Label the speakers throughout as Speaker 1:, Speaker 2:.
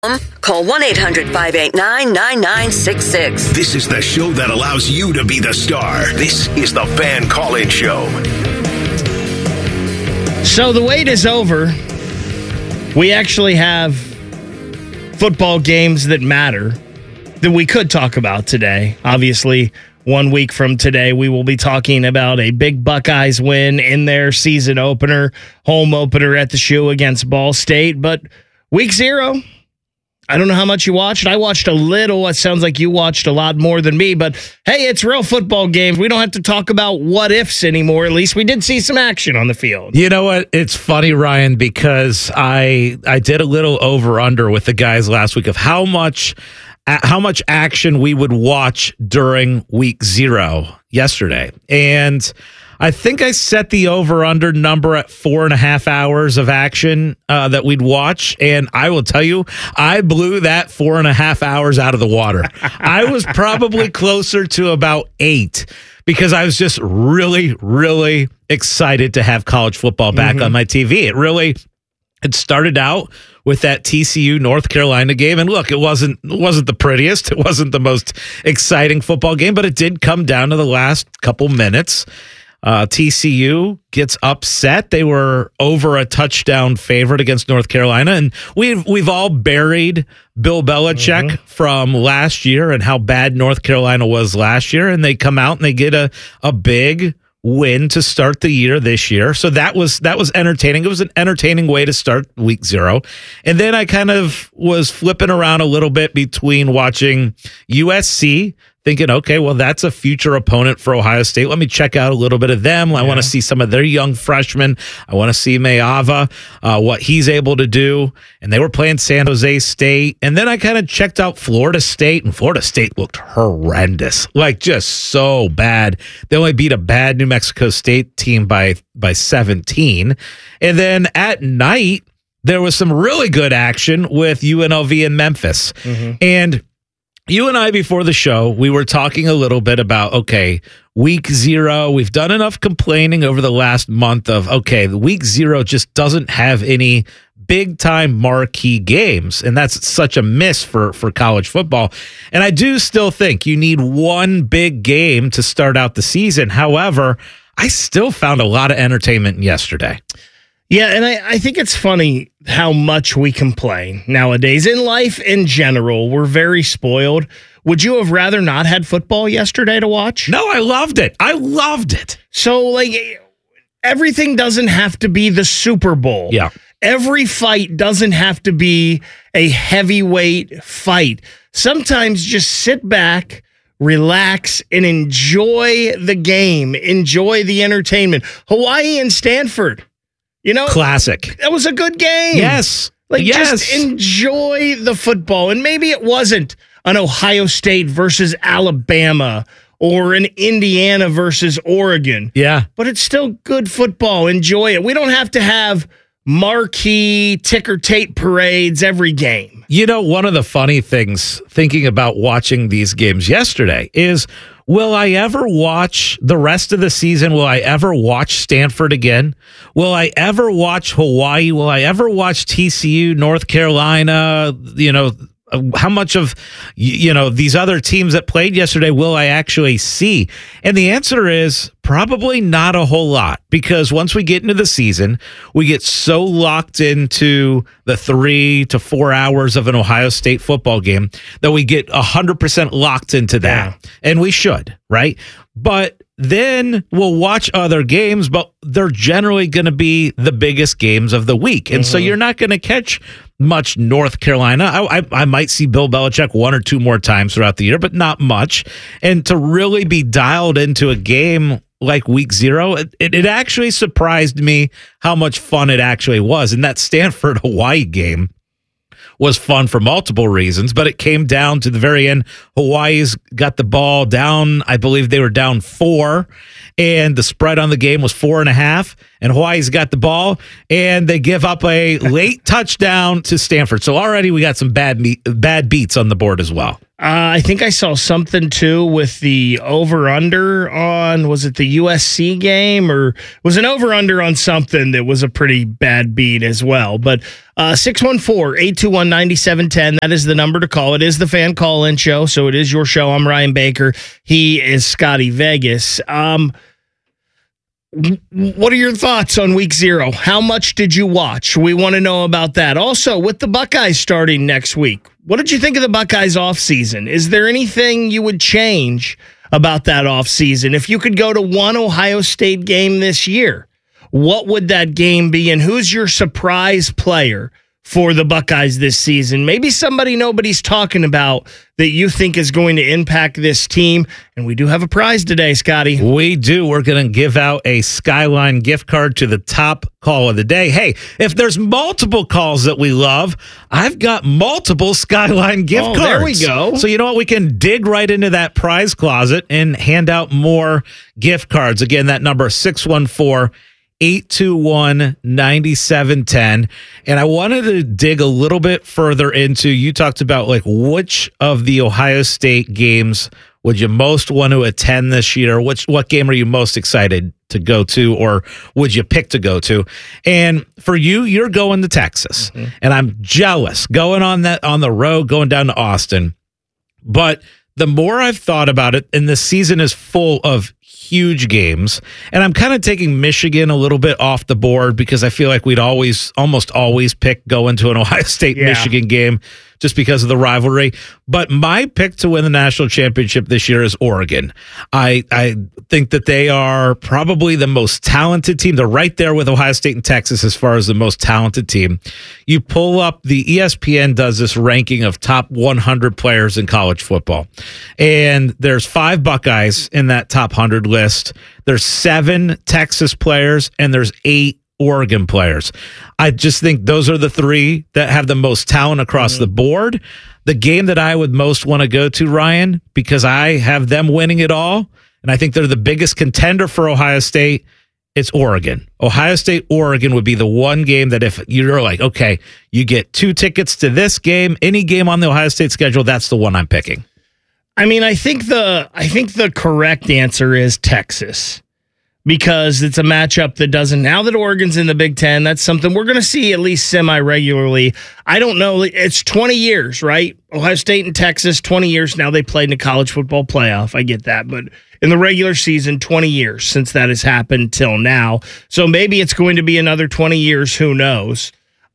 Speaker 1: Call 1-800-589-9966.
Speaker 2: This is the show that allows you to be the star. This is the Van Call-In Show.
Speaker 3: So the wait is over. We actually have football games that matter that we could talk about today. Obviously, 1 week from today, we will be talking about a big Buckeyes win in their season opener, home opener at the Shoe against Ball State. But week 0, I don't know how much you watched. I watched a little. It sounds like you watched a lot more than me. But, hey, it's real football games. We don't have to talk about what-ifs anymore. At least we did see some action on the field.
Speaker 4: You know what? It's funny, Ryan, because I did a little over-under with the guys last week of how much action we would watch during week 0 yesterday. And I think I set the over-under number at 4.5 hours of action that we'd watch. And I will tell you, I blew that 4.5 hours out of the water. I was probably closer to about 8 because I was just really, really excited to have college football back on my TV. It started out with that TCU North Carolina game. And look, it wasn't the prettiest. It wasn't the most exciting football game, but it did come down to the last couple minutes. TCU gets upset. They were over a touchdown favorite against North Carolina, and we've all buried Bill Belichick from last year and how bad North Carolina was last year, and they come out and they get a big win to start the year this year. So that was entertaining. It was an entertaining way to start week 0. And then I kind of was flipping around a little bit between watching USC, thinking, okay, well, that's a future opponent for Ohio State. Let me check out a little bit of them. I want to see some of their young freshmen. I want to see Mayava, what he's able to do. And they were playing San Jose State. And then I kind of checked out Florida State, and Florida State looked horrendous, like just so bad. They only beat a bad New Mexico State team by 17. And then at night, there was some really good action with UNLV and Memphis. And you and I, before the show, we were talking a little bit about, okay, week 0, we've done enough complaining over the last month of, okay, the week 0 just doesn't have any big-time marquee games, and that's such a miss for college football. And I do still think you need one big game to start out the season. However, I still found a lot of entertainment yesterday.
Speaker 3: Yeah, and I think it's funny how much we complain nowadays. In life in general, we're very spoiled. Would you have rather not had football yesterday to watch?
Speaker 4: No, I loved it.
Speaker 3: So, like, everything doesn't have to be the Super Bowl.
Speaker 4: Yeah.
Speaker 3: Every fight doesn't have to be a heavyweight fight. Sometimes just sit back, relax, and enjoy the game. Enjoy the entertainment. Hawaii and Stanford. You know,
Speaker 4: classic.
Speaker 3: That was a good game.
Speaker 4: Yes.
Speaker 3: Just enjoy the football. And maybe it wasn't an Ohio State versus Alabama or an Indiana versus Oregon.
Speaker 4: Yeah.
Speaker 3: But it's still good football. Enjoy it. We don't have to have marquee ticker tape parades every game.
Speaker 4: You know, one of the funny things thinking about watching these games yesterday is, will I ever watch the rest of the season? Will I ever watch Stanford again? Will I ever watch Hawaii? Will I ever watch TCU, North Carolina? You know, how much of, you know, these other teams that played yesterday will I actually see? And the answer is probably not a whole lot, because once we get into the season, we get so locked into the 3 to 4 hours of an Ohio State football game that we get 100% locked into that. Yeah. And we should, right? But then we'll watch other games, but they're generally going to be the biggest games of the week. And so you're not going to catch much North Carolina. I might see Bill Belichick 1 or 2 more times throughout the year, but not much. And to really be dialed into a game like week 0, it actually surprised me how much fun it actually was. And that Stanford-Hawaii game was fun for multiple reasons, but it came down to the very end. Hawaii's got the ball down. I believe they were down 4, and the spread on the game was 4.5, and Hawaii's got the ball, and they give up a late touchdown to Stanford. So already we got some bad beats on the board as well.
Speaker 3: I think I saw something too with the over-under on, was it the USC game, or was an over-under on something that was a pretty bad beat as well. But 614-821-9710, that is the number to call. It is the Fan Call-In Show, so it is your show. I'm Ryan Baker. He is Scotty Vegas. What are your thoughts on week 0? How much did you watch? We want to know about that. Also, with the Buckeyes starting next week, what did you think of the Buckeyes offseason? Is there anything you would change about that offseason? If you could go to one Ohio State game this year, what would that game be? And who's your surprise player for the Buckeyes this season? Maybe somebody nobody's talking about that you think is going to impact this team. And we do have a prize today, Scotty.
Speaker 4: We do. We're going to give out a Skyline gift card to the top call of the day. Hey, if there's multiple calls that we love, I've got multiple Skyline gift cards.
Speaker 3: There we go.
Speaker 4: So you know what? We can dig right into that prize closet and hand out more gift cards. Again, that number 614-821-9710. And I wanted to dig a little bit further into, you talked about like which of the Ohio State games would you most want to attend this year? What game are you most excited to go to, or would you pick to go to? And for you, you're going to Texas. Mm-hmm. And I'm jealous going on the road, going down to Austin. But the more I've thought about it, and the season is full of huge games, and I'm kind of taking Michigan a little bit off the board because I feel like we'd almost always pick going to an Ohio State-Michigan game just because of the rivalry. But my pick to win the national championship this year is Oregon. I think that they are probably the most talented team. They're right there with Ohio State and Texas as far as the most talented team. You pull up, the ESPN does this ranking of top 100 players in college football. And there's 5 Buckeyes in that top 100 list. There's 7 Texas players, and there's 8 Oregon players. I just think those are the 3 that have the most talent across the board. The game that I would most want to go to, Ryan, because I have them winning it all, and I think they're the biggest contender for Ohio State, it's Oregon. Ohio State, Oregon would be the one game that if you're like, okay, you get 2 tickets to this game, any game on the Ohio State schedule, that's the one I'm picking.
Speaker 3: I mean, I think the correct answer is Texas, because it's a matchup that doesn't, now that Oregon's in the Big Ten, that's something we're going to see at least semi-regularly. I don't know. It's 20 years, right? Ohio State and Texas, 20 years now they played in a college football playoff. I get that. But in the regular season, 20 years since that has happened till now. So maybe it's going to be another 20 years. Who knows?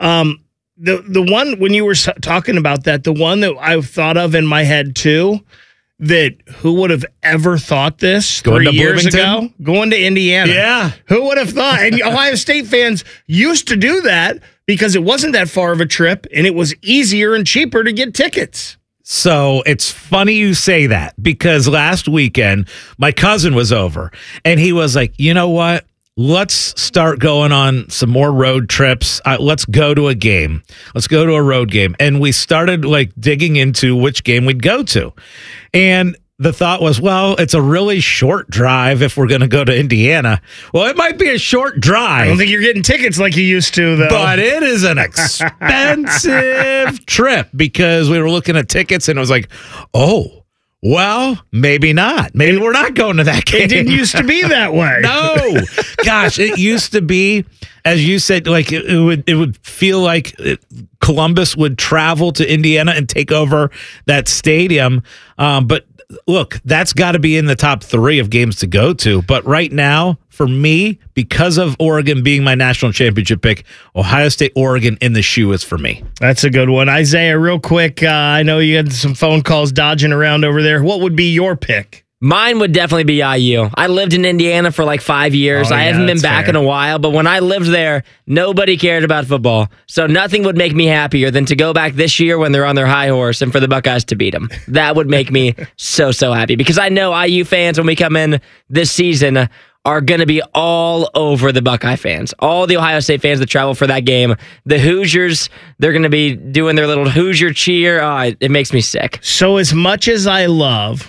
Speaker 3: The one, when you were talking about that, the one that I've thought of in my head too, that who would have ever thought this 3 years ago? Going to Indiana.
Speaker 4: Yeah.
Speaker 3: Who would have thought? And Ohio State fans used to do that because it wasn't that far of a trip and it was easier and cheaper to get tickets.
Speaker 4: So it's funny you say that, because last weekend my cousin was over and he was like, you know what? Let's start going on some more road trips. Let's go to a game. Let's go to a road game. And we started like digging into which game we'd go to. And the thought was, well, it's a really short drive if we're going to go to Indiana. Well, it might be a short drive.
Speaker 3: I don't think you're getting tickets like you used to, though.
Speaker 4: But it is an expensive trip, because we were looking at tickets and it was like, oh, well, maybe not. Maybe we're not going to that game.
Speaker 3: It didn't used to be that way.
Speaker 4: No. Gosh, it used to be, as you said, like it would feel like Columbus would travel to Indiana and take over that stadium. But look, that's got to be in the top 3 of games to go to. But right now, for me, because of Oregon being my national championship pick, Ohio State, Oregon in the shoe is for me.
Speaker 3: That's a good one. Isaiah, real quick, I know you had some phone calls dodging around over there. What would be your pick?
Speaker 1: Mine would definitely be IU. I lived in Indiana for like 5 years. I haven't been back in a while, but when I lived there, nobody cared about football. So nothing would make me happier than to go back this year when they're on their high horse and for the Buckeyes to beat them. That would make me so happy, because I know IU fans, when we come in this season, are going to be all over the Buckeye fans. All the Ohio State fans that travel for that game. The Hoosiers, they're going to be doing their little Hoosier cheer. It makes me sick.
Speaker 3: So as much as I love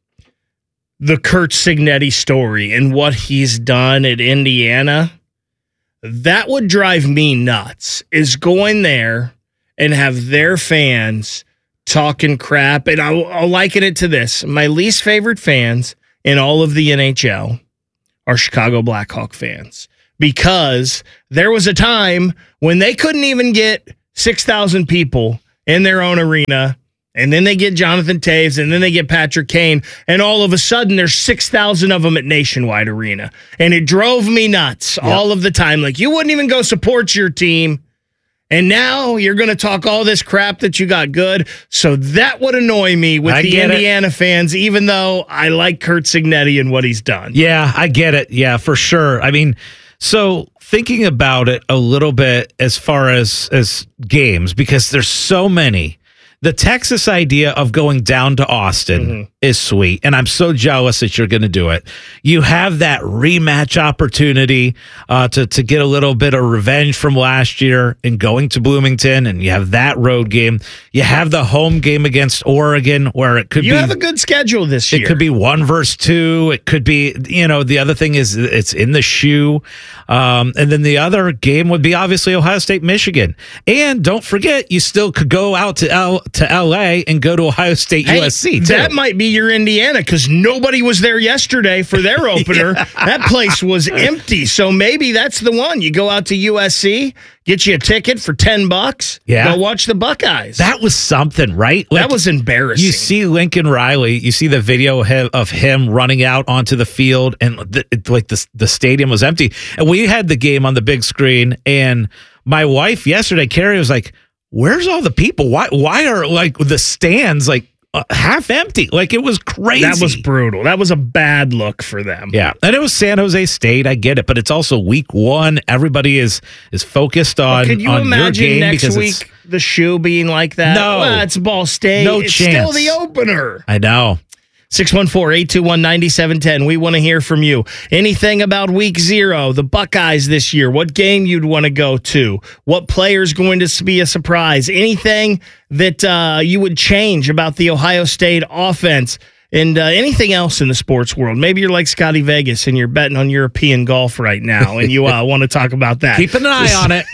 Speaker 3: the Curt Cignetti story and what he's done at Indiana, that would drive me nuts, is going there and have their fans talking crap, and I'll liken it to this. My least favorite fans in all of the NHL are Chicago Blackhawk fans, because there was a time when they couldn't even get 6,000 people in their own arena, and then they get Jonathan Toews, and then they get Patrick Kane, and all of a sudden there's 6,000 of them at Nationwide Arena. And it drove me nuts all of the time. Like, you wouldn't even go support your team, and now you're going to talk all this crap that you got good. So that would annoy me with the Indiana fans, even though I like Curt Cignetti and what he's done.
Speaker 4: Yeah, I get it. Yeah, for sure. I mean, so thinking about it a little bit as far as games, because there's so many. The Texas idea of going down to Austin is sweet, and I'm so jealous that you're going to do it. You have that rematch opportunity to get a little bit of revenge from last year in going to Bloomington, and you have that road game. You have the home game against Oregon, where it could
Speaker 3: You have a good schedule this year.
Speaker 4: It could be 1 versus 2. It could be, the other thing is it's in the shoe. And then the other game would be obviously Ohio State, Michigan. And don't forget, you still could go out to LA and go to Ohio State, USC, too.
Speaker 3: That might be your Indiana, because nobody was there yesterday for their opener. That place was empty. So maybe that's the one. You go out to USC, get you a ticket for $10.
Speaker 4: Yeah.
Speaker 3: Go watch the Buckeyes.
Speaker 4: That was something, right?
Speaker 3: That was embarrassing.
Speaker 4: You see Lincoln Riley, you see the video of him running out onto the field, and the stadium was empty. And we had the game on the big screen, and my wife yesterday, Carrie, was like, where's all the people? Why are the stands half empty? It was crazy.
Speaker 3: That was brutal. That was a bad look for them.
Speaker 4: Yeah. And it was San Jose State. I get it, but it's also week 1. Everybody is focused on
Speaker 3: could you
Speaker 4: on
Speaker 3: imagine
Speaker 4: your game
Speaker 3: next week the shoe being like that?
Speaker 4: No.
Speaker 3: Well, it's Ball State.
Speaker 4: No
Speaker 3: it's
Speaker 4: chance.
Speaker 3: Still the opener.
Speaker 4: I know.
Speaker 3: 614-821-9710. We want to hear from you. Anything about week 0, the Buckeyes this year, what game you'd want to go to, what player's going to be a surprise, anything that you would change about the Ohio State offense, and anything else in the sports world. Maybe you're like Scotty Vegas and you're betting on European golf right now, and you want to talk about that.
Speaker 4: Keep an eye on it.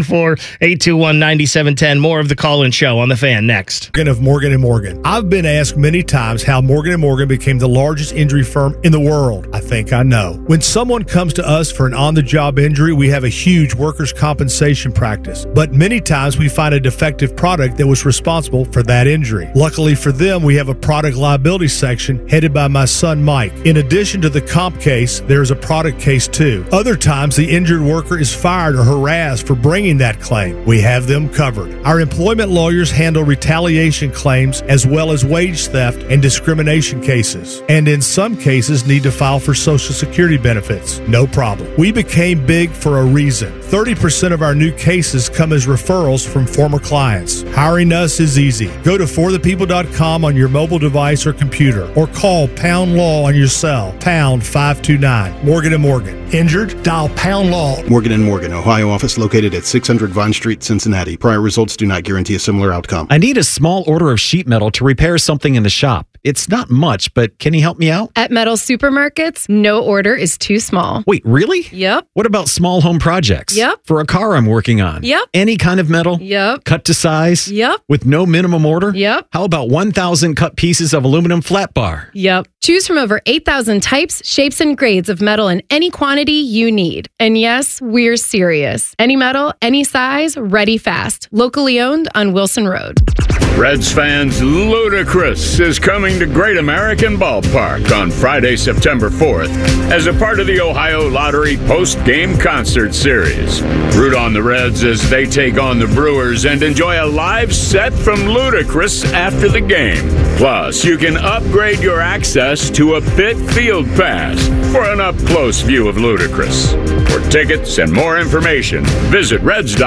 Speaker 3: 614-821-9710. More of the call-in show on The Fan next.
Speaker 5: Of Morgan & Morgan. I've been asked many times how Morgan & Morgan became the largest injury firm in the world. I think I know. When someone comes to us for an on-the-job injury, we have a huge workers' compensation practice. But many times we find a defective product that was responsible for that injury. Luckily for them, we have a product liability section headed by my son Mike. In addition to the comp case, there is a product case too. Other times the injured worker is fired or harassed for bringing that claim. We have them covered. Our employment lawyers handle retaliation claims as well as wage theft and discrimination cases, and in some cases need to file for Social Security benefits. No problem. We became big for a reason. 30% of our new cases come as referrals from former clients. Hiring us is easy. Go to forthepeople.com on your mobile device or computer, or call Pound Law on your cell, pound 529. Morgan & Morgan. Injured? Dial Pound Law.
Speaker 6: Morgan & Morgan, Ohio office located at 600 Vine Street, Cincinnati. Prior results do not guarantee a similar outcome.
Speaker 7: I need a small order of sheet metal to repair something in the shop. It's not much, but can you help me out?
Speaker 8: At Metal Supermarkets, no order is too small.
Speaker 7: Wait, really?
Speaker 8: Yep.
Speaker 7: What about small home projects?
Speaker 8: Yep.
Speaker 7: For a car I'm working on?
Speaker 8: Yep.
Speaker 7: Any kind of metal?
Speaker 8: Yep.
Speaker 7: Cut to size?
Speaker 8: Yep.
Speaker 7: With no minimum order?
Speaker 8: Yep.
Speaker 7: How about 1,000 cut pieces of aluminum flat bar?
Speaker 8: Yep. Choose from over 8,000 types, shapes, and grades of metal in any quantity you need. And yes, we're serious. Any metal, any size, ready fast. Locally owned on Wilson Road.
Speaker 9: Reds fans, Ludacris is coming to Great American Ballpark on Friday, September 4th as a part of the Ohio Lottery post-game concert series. Root on the Reds as they take on the Brewers and enjoy a live set from Ludacris after the game. Plus, you can upgrade your access to a Pit Field Pass for an up-close view of Ludacris. For tickets and more information, visit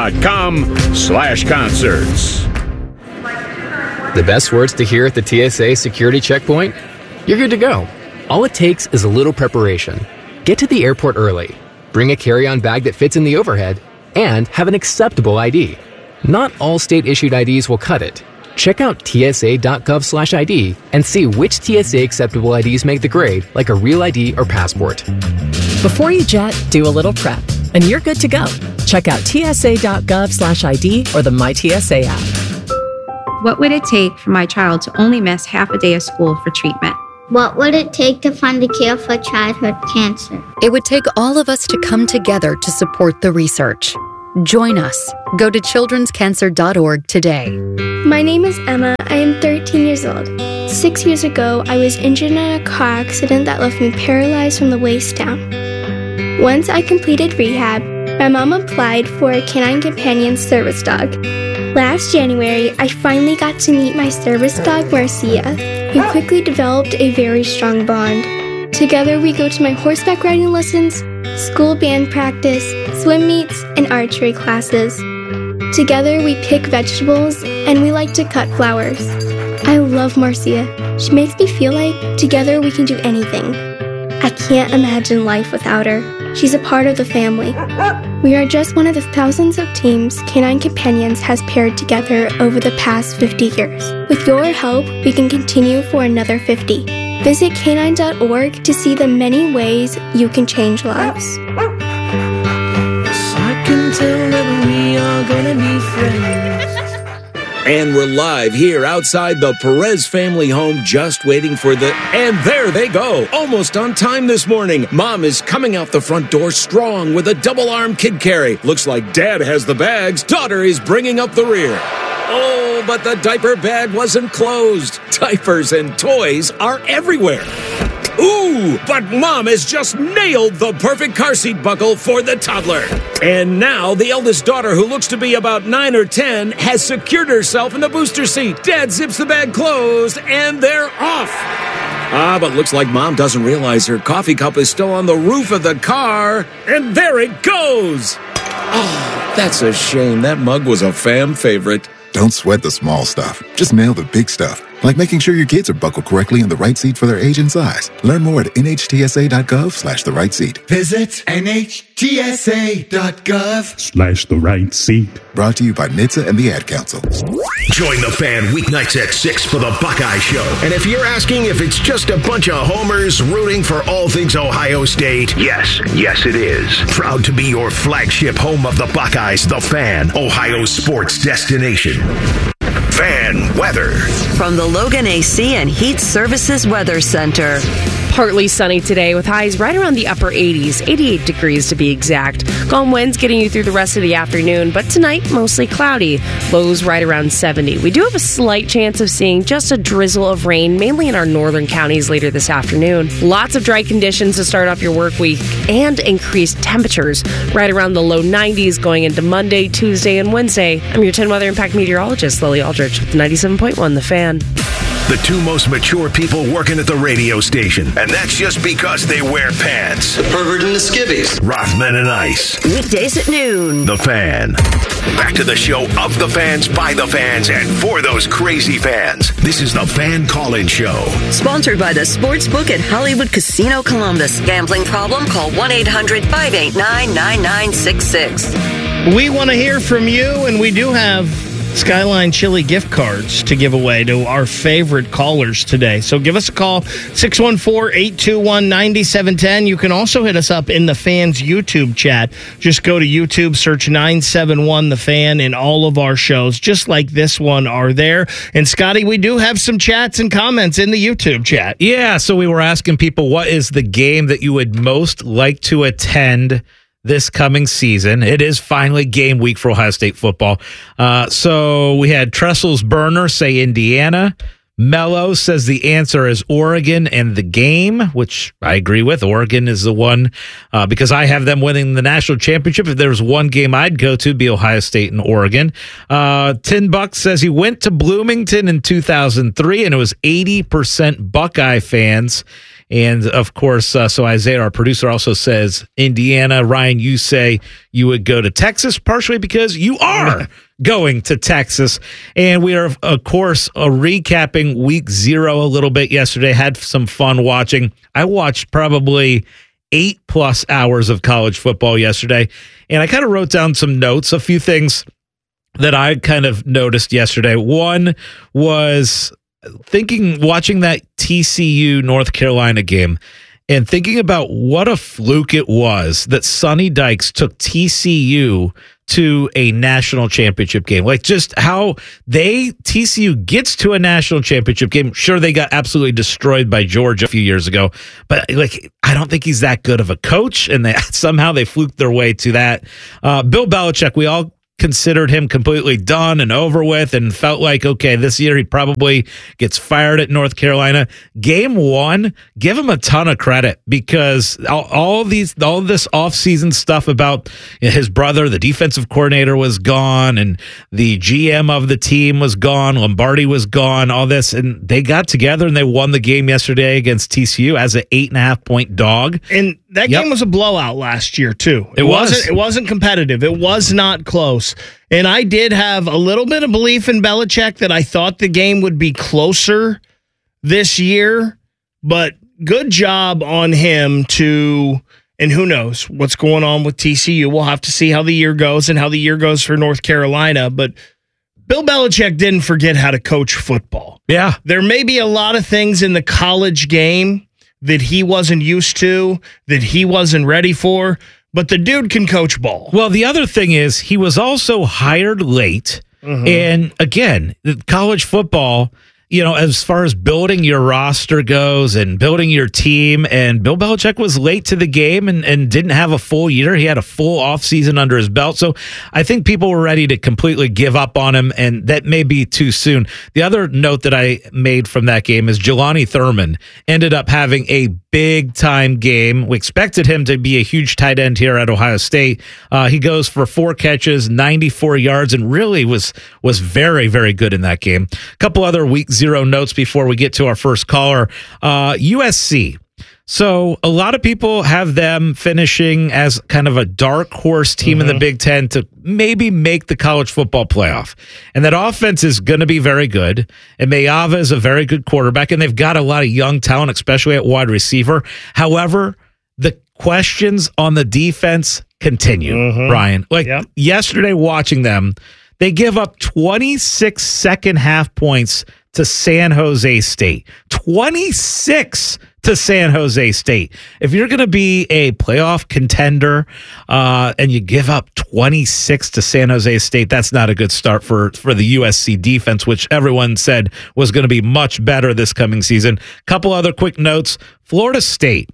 Speaker 9: reds.com/concerts.
Speaker 10: The best words to hear at the TSA security checkpoint? You're good to go. All it takes is a little preparation. Get to the airport early, bring a carry-on bag that fits in the overhead, and have an acceptable ID. Not all state-issued IDs will cut it. Check out tsa.gov/ID and see which TSA acceptable IDs make the grade, like a real ID or passport.
Speaker 11: Before you jet, do a little prep, and you're good to go. Check out tsa.gov/ID or the MyTSA app.
Speaker 12: What would it take for my child to only miss half a day of school for treatment?
Speaker 13: What would it take to find a cure for childhood cancer?
Speaker 14: It would take all of us to come together to support the research. Join us. Go to childrenscancer.org today.
Speaker 15: My name is Emma. I am 13 years old. 6 years ago, I was injured in a car accident that left me paralyzed from the waist down. Once I completed rehab, my mom applied for a Canine Companion service dog. Last January, I finally got to meet my service dog, Marcia. We quickly developed a very strong bond. Together, we go to my horseback riding lessons, school band practice, swim meets, and archery classes. Together, we pick vegetables, and we like to cut flowers. I love Marcia. She makes me feel like together we can do anything. I can't imagine life without her. She's a part of the family. We are just one of the thousands of teams Canine Companions has paired together over the past 50 years. With your help, we can continue for another 50. Visit canine.org to see the many ways you can change lives.
Speaker 16: I can tell that we are gonna be friends.
Speaker 17: And we're live here outside the Perez family home, just waiting for and there they go, almost on time this morning. Mom is coming out the front door strong with a double-arm kid carry. Looks like Dad has the bags. Daughter is bringing up the rear. Oh, but the diaper bag wasn't closed. Diapers and toys are everywhere. Ooh, but Mom has just nailed the perfect car seat buckle for the toddler. And now the eldest daughter, who looks to be about 9 or 10, has secured herself in the booster seat. Dad zips the bag closed, and they're off. But looks like Mom doesn't realize her coffee cup is still on the roof of the car. And there it goes. Oh, that's a shame. That mug was a fam favorite.
Speaker 18: Don't sweat the small stuff. Just nail the big stuff. Like making sure your kids are buckled correctly in the right seat for their age and size. Learn more at nhtsa.gov/the right seat.
Speaker 19: Visit nhtsa.gov/the right seat.
Speaker 18: Brought to you by NHTSA and the Ad Council.
Speaker 2: Join the Fan weeknights at 6 for the Buckeye Show. And if you're asking if it's just a bunch of homers rooting for all things Ohio State, yes, it is. Proud to be your flagship home of the Buckeyes, the Fan, Ohio's sports destination. Fan weather.
Speaker 20: From the Logan AC and Heat Services Weather Center.
Speaker 21: Partly sunny today with highs right around the upper 80s, 88 degrees to be exact. Calm winds getting you through the rest of the afternoon, but tonight mostly cloudy. Lows right around 70. We do have a slight chance of seeing just a drizzle of rain, mainly in our northern counties later this afternoon. Lots of dry conditions to start off your work week and increased temperatures right around the low 90s going into Monday, Tuesday, and Wednesday. I'm your 10 Weather Impact meteorologist, Lily Aldrich, with 97.1 The Fan.
Speaker 2: The two most mature people working at the radio station. And that's just because they wear pants.
Speaker 22: The pervert and the skivvies.
Speaker 2: Rothman and Ice.
Speaker 20: Weekdays at noon.
Speaker 2: The Fan. Back to the show of the fans, by the fans, and for those crazy fans. This is the Fan Call-In Show.
Speaker 20: Sponsored by the Sportsbook at Hollywood Casino Columbus. Gambling problem? Call 1-800-589-9966.
Speaker 3: We want to hear from you, and we do have Skyline Chili gift cards to give away to our favorite callers today. So give us a call, 614-821-9710. You can also hit us up in the Fan's YouTube chat. Just go to YouTube, search 971 The Fan, and all of our shows, just like this one, are there. And Scotty, we do have some chats and comments in the YouTube chat.
Speaker 4: Yeah, so we were asking people, what is the game that you would most like to attend this coming season? It is finally game week for Ohio State football. So we had Tressel's Burner say Indiana. Mello says the answer is Oregon and the game, which I agree with. Oregon is the one because I have them winning the national championship. If there was one game I'd go to, it'd be Ohio State and Oregon. $10 says he went to Bloomington in 2003 and it was 80% Buckeye fans. And, of course, so Isaiah, our producer, also says Indiana. Ryan, you say you would go to Texas, partially because you are going to Texas. And we are, of course, recapping week 0 a little bit yesterday. Had some fun watching. I watched probably 8+ hours of college football yesterday. And I kind of wrote down some notes, a few things that I kind of noticed yesterday. One was watching that TCU North Carolina game and thinking about what a fluke it was that Sonny Dykes took TCU to a national championship game. Like just how TCU gets to a national championship game. Sure, they got absolutely destroyed by Georgia a few years ago, but like I don't think he's that good of a coach, and somehow they fluked their way to that. Bill Belichick, we all considered him completely done and over with and felt like, okay, this year he probably gets fired at North Carolina. Game 1, give him a ton of credit because all this offseason stuff about his brother, the defensive coordinator was gone and the GM of the team was gone, Lombardi was gone, all this, and they got together and they won the game yesterday against TCU as an 8.5-point dog.
Speaker 3: And that game was a blowout last year too. It wasn't competitive. It was not close. And I did have a little bit of belief in Belichick that I thought the game would be closer this year, but good job on him and who knows what's going on with TCU. We'll have to see how the year goes and how the year goes for North Carolina, but Bill Belichick didn't forget how to coach football.
Speaker 4: Yeah.
Speaker 3: There may be a lot of things in the college game that he wasn't used to, that he wasn't ready for, but the dude can coach ball.
Speaker 4: Well, the other thing is he was also hired late. Mm-hmm. And again, college football, as far as building your roster goes and building your team, and Bill Belichick was late to the game and didn't have a full year. He had a full offseason under his belt. So I think people were ready to completely give up on him, and that may be too soon. The other note that I made from that game is Jelani Thurman ended up having a big-time game. We expected him to be a huge tight end here at Ohio State. He goes for 4 catches, 94 yards, and really was very, very good in that game. A couple other Week 0 notes before we get to our first caller. USC. So a lot of people have them finishing as kind of a dark horse team in the Big Ten to maybe make the college football playoff. And that offense is going to be very good. And Mayava is a very good quarterback. And they've got a lot of young talent, especially at wide receiver. However, the questions on the defense continue, Brian. Yesterday watching them, they give up 26 second half points to San Jose State. 26 to San Jose State. If you're going to be a playoff contender and you give up 26 to San Jose State, that's not a good start for the USC defense, which everyone said was going to be much better this coming season. Couple other quick notes. Florida State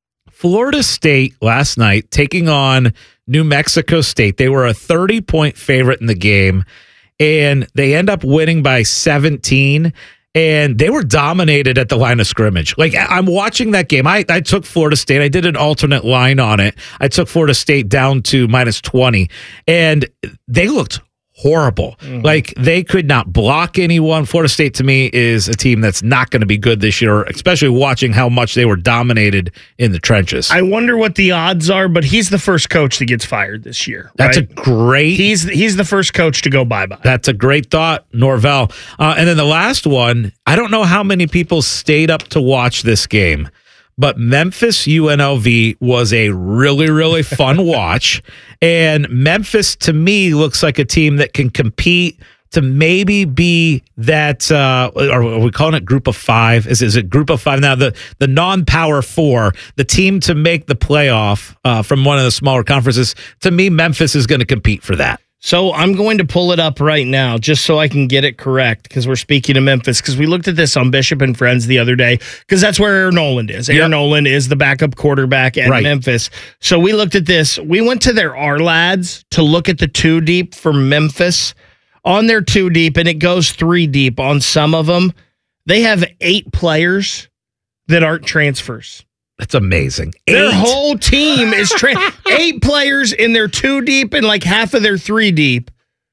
Speaker 4: last night taking on New Mexico State. They were a 30-point favorite in the game, and they end up winning by 17, and they were dominated at the line of scrimmage. Like, I'm watching that game. I took Florida State. I did an alternate line on it. I took Florida State down to -20, and they looked horrible. Like, they could not block anyone. Florida State, to me, is a team that's not going to be good this year, especially watching how much they were dominated in the trenches.
Speaker 3: I wonder what the odds are, but he's the first coach that gets fired this year.
Speaker 4: That's
Speaker 3: right?
Speaker 4: a great...
Speaker 3: He's the first coach to go bye-bye.
Speaker 4: That's a great thought, Norvell. And then the last one, I don't know how many people stayed up to watch this game, but Memphis UNLV was a really, really fun watch. And Memphis, to me, looks like a team that can compete to maybe be that, are we calling it Group of 5? Is it Group of 5 now? The non-Power 4, the team to make the playoff from one of the smaller conferences. To me, Memphis is going to compete for that.
Speaker 3: So I'm going to pull it up right now just so I can get it correct because we're speaking of Memphis because we looked at this on Bishop and Friends the other day because that's where Aaron Noland is. Aaron Noland is the backup quarterback at Memphis. So we looked at this. We went to their R-Lads to look at the 2 deep for Memphis. On their 2 deep, and it goes 3 deep on some of them, they have 8 players that aren't transfers.
Speaker 4: That's amazing. 8.
Speaker 3: Their whole team is 8 players in their 2 deep and like half of their 3 deep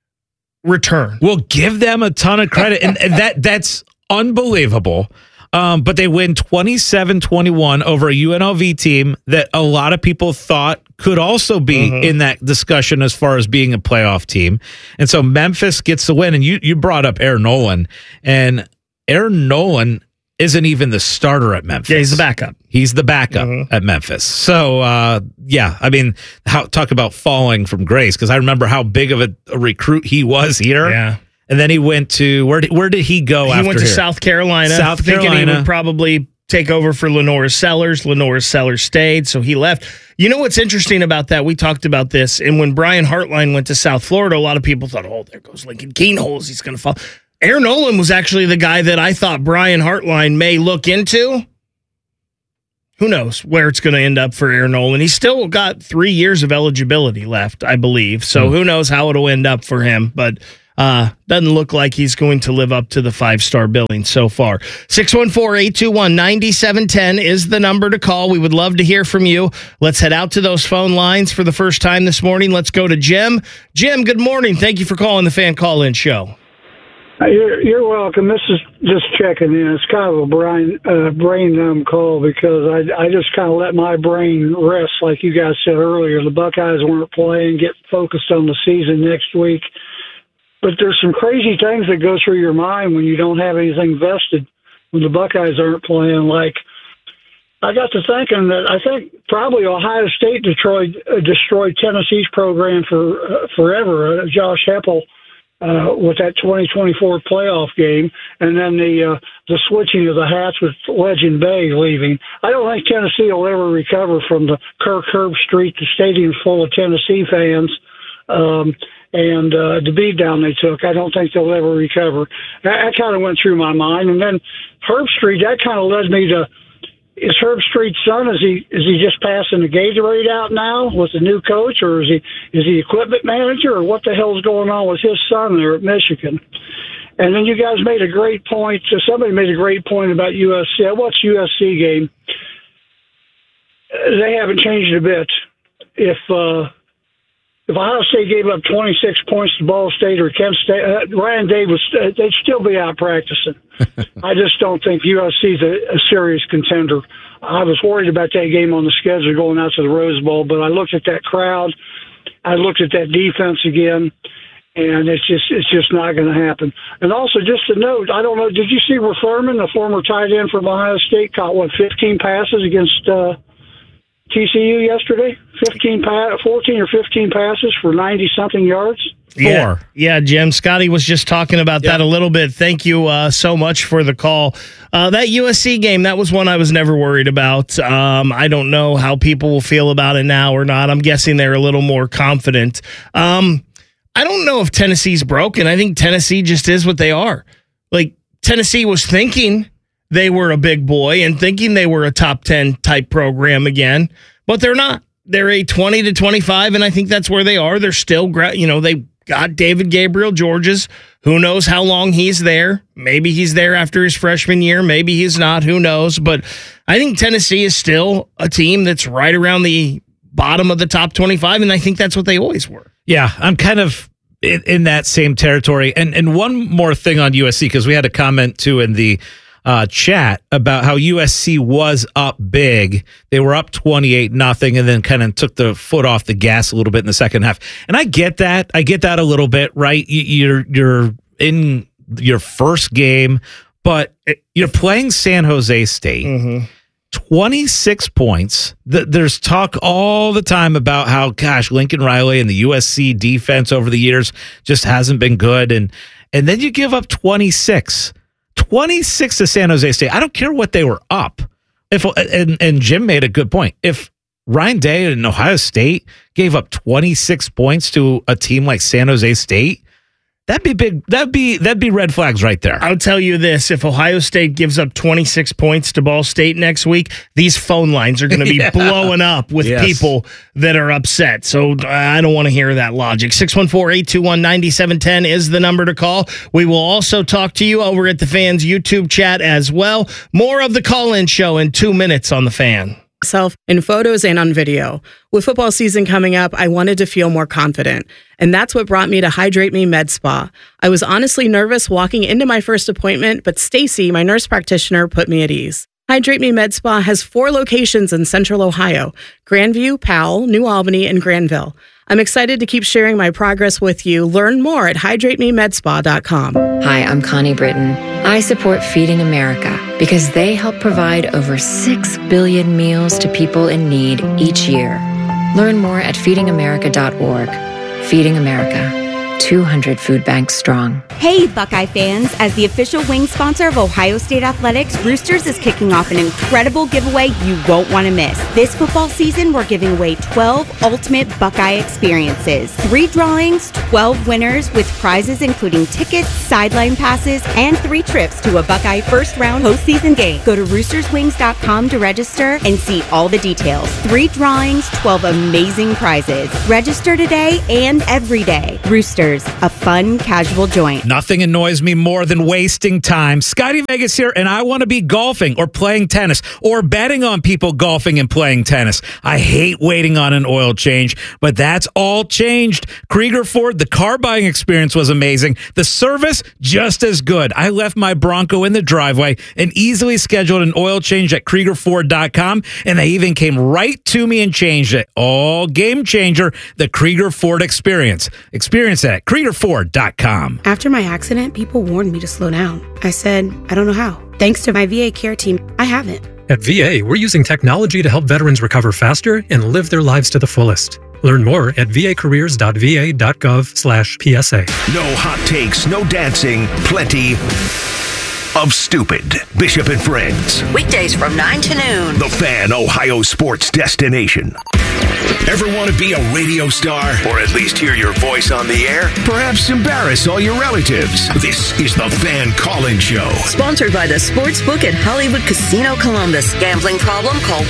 Speaker 3: return.
Speaker 4: We'll give them a ton of credit. And that's unbelievable. But they win 27-21 over a UNLV team that a lot of people thought could also be in that discussion as far as being a playoff team. And so Memphis gets the win. And you brought up Aaron Noland. And Aaron Noland isn't even the starter at Memphis.
Speaker 3: Yeah, he's the backup.
Speaker 4: He's the backup at Memphis. So, I mean, talk about falling from grace, because I remember how big of a recruit he was here.
Speaker 3: Yeah.
Speaker 4: And then he went to, where did he go after
Speaker 3: He went to
Speaker 4: here?
Speaker 3: South Carolina.
Speaker 4: South Carolina.
Speaker 3: Thinking he would probably take over for Lenora Sellers. Lenora Sellers stayed, so he left. You know what's interesting about that? We talked about this, and when Brian Hartline went to South Florida, a lot of people thought, oh, there goes Lincoln Keenholz. He's going to fall. Aaron Nolan was actually the guy that I thought Brian Hartline may look into. Who knows where it's going to end up for Aaron Nolan? He's still got 3 years of eligibility left, I believe. So who knows how it'll end up for him. But doesn't look like he's going to live up to the 5-star billing so far. 614-821-9710 is the number to call. We would love to hear from you. Let's head out to those phone lines for the first time this morning. Let's go to Jim. Jim, good morning. Thank you for calling the Fan Call-In Show.
Speaker 1: You're welcome. This is just checking in. It's kind of a brain numb call because I just kind of let my brain rest, like you guys said earlier. The Buckeyes weren't playing, get focused on the season next week. But there's some crazy things that go through your mind when you don't have anything vested, when the Buckeyes aren't playing. Like, I got to thinking that I think probably Ohio State destroyed Tennessee's program for forever. Josh Heppel. With that 2024 playoff game, and then the switching of the hats with Legend Bay leaving. I don't think Tennessee will ever recover from the Kirk Herbstreit, the stadium full of Tennessee fans, and the beatdown they took. I don't think they'll ever recover. That kind of went through my mind. And then Herbstreit, that kind of led me to, is Herbstreit's son, is he just passing the Gatorade out now with the new coach, or is he equipment manager, or what the hell's going on with his son there at Michigan? And then you guys made a great point. Somebody made a great point about USC. I watched USC game. They haven't changed a bit. If Ohio State gave up 26 points to Ball State or Kent State, Ryan Davis, they'd still be out practicing. I just don't think USC's a serious contender. I was worried about that game on the schedule going out to the Rose Bowl, but I looked at that crowd, I looked at that defense again, and it's just not going to happen. And also, just a note, I don't know, did you see where Furman, the former tight end from Ohio State, caught 15 passes against TCU yesterday? 14 or 15 passes for 90-something yards?
Speaker 3: Yeah, Jim. Scotty was just talking about that a little bit. Thank you so much for the call. That USC game, that was one I was never worried about. I don't know how people will feel about it now or not. I'm guessing they're a little more confident. I don't know if Tennessee's broken. I think Tennessee just is what they are. Like, Tennessee was thinking they were a big boy and thinking they were a top 10 type program again, but they're not. They're a 20 to 25, and I think that's where they are. They're still, they got David Gabriel Georges. Who knows how long he's there? Maybe he's there after his freshman year. Maybe he's not. Who knows? But I think Tennessee is still a team that's right around the bottom of the top 25, and I think that's what they always were.
Speaker 4: Yeah, I'm kind of in that same territory. And one more thing on USC, because we had a comment, too, in the chat about how USC was up big. They were up 28-0 and then kind of took the foot off the gas a little bit in the second half. And I get that. I get that a little bit, right? You're in your first game, but you're playing San Jose State. Mm-hmm. 26 points. There's talk all the time about how, gosh, Lincoln Riley and the USC defense over the years just hasn't been good. And then you give up 26 to San Jose State. I don't care what they were up. And Jim made a good point. If Ryan Day and Ohio State gave up 26 points to a team like San Jose State, that'd be big. That'd be red flags right there.
Speaker 3: I'll tell you this: if Ohio State gives up 26 points to Ball State next week, these phone lines are going to be blowing up with people that are upset. So I don't want to hear that logic. 614-821-9710 is the number to call. We will also talk to you over at the Fan's YouTube chat as well. More of the call-in show in 2 minutes on the Fan.
Speaker 22: Myself in photos and on video. With football season coming up, I wanted to feel more confident. And that's what brought me to Hydrate Me Med Spa. I was honestly nervous walking into my first appointment, but Stacy, my nurse practitioner, put me at ease. Hydrate Me Med Spa has 4 locations in Central Ohio: Grandview, Powell, New Albany, and Granville. I'm excited to keep sharing my progress with you. Learn more at hydratememedspa.com.
Speaker 23: Hi, I'm Connie Britton. I support Feeding America because they help provide over 6 billion meals to people in need each year. Learn more at feedingamerica.org. Feeding America. 200 food banks strong.
Speaker 5: Hey, Buckeye fans! As the official wing sponsor of Ohio State Athletics, Roosters is kicking off an incredible giveaway you won't want to miss. This football season, we're giving away 12 ultimate Buckeye experiences. 3 drawings, 12 winners with prizes including tickets, sideline passes, and 3 trips to a Buckeye first-round postseason game. Go to roosterswings.com to register and see all the details. 3 drawings, 12 amazing prizes. Register today and every day. Roosters, a fun, casual joint.
Speaker 4: Nothing annoys me more than wasting time. Scotty Vegas here, and I want to be golfing or playing tennis or betting on people golfing and playing tennis. I hate waiting on an oil change, but that's all changed. Krieger Ford, the car buying experience was amazing. The service, just as good. I left my Bronco in the driveway and easily scheduled an oil change at KriegerFord.com, and they even came right to me and changed it. All game changer, the Krieger Ford experience. Experience it at KriegerFord.com.
Speaker 6: After my accident, people warned me to slow down. I said, I don't know how. Thanks to my VA care team, I haven't.
Speaker 7: At VA, we're using technology to help veterans recover faster and live their lives to the fullest. Learn more at vacareers.va.gov/PSA.
Speaker 2: No hot takes, no dancing, plenty of stupid. Bishop and Friends.
Speaker 20: Weekdays from 9 to noon.
Speaker 2: The Fan, Ohio sports destination. Ever want to be a radio star? Or at least hear your voice on the air? Perhaps embarrass all your relatives? This is the Fan Call-In Show.
Speaker 20: Sponsored by the Sportsbook at Hollywood Casino Columbus. Gambling problem? Call